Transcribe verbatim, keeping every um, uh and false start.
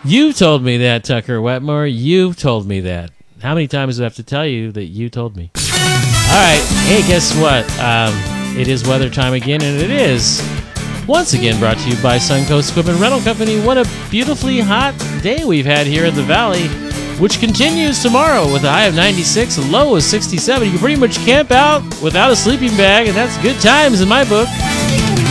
You told me that, Tucker Wetmore. You told me that. How many times do I have to tell you that you told me? All right. Hey, guess what? Um, it is weather time again, and it is once again brought to you by Suncoast Equipment Rental Company. What a beautifully hot day we've had here in the valley, which continues tomorrow with a high of ninety-six, a low of sixty-seven. You can pretty much camp out without a sleeping bag, and that's good times in my book.